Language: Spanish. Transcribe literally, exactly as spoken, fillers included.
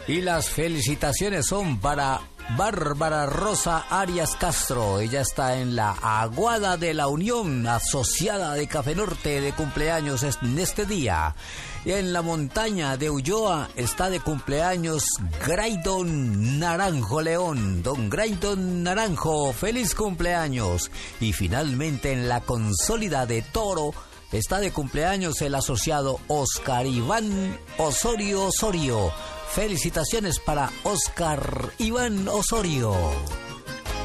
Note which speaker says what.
Speaker 1: Y las felicitaciones son para Bárbara Rosa Arias Castro. Ella está en la Aguada de la Unión, asociada de Café Norte, de cumpleaños en este día. Y en la montaña de Ulloa está de cumpleaños Graydon Naranjo León. Don Graydon Naranjo, feliz cumpleaños. Y finalmente en la Consólida de Toro está de cumpleaños el asociado Oscar Iván Osorio Osorio. Felicitaciones para Oscar Iván Osorio.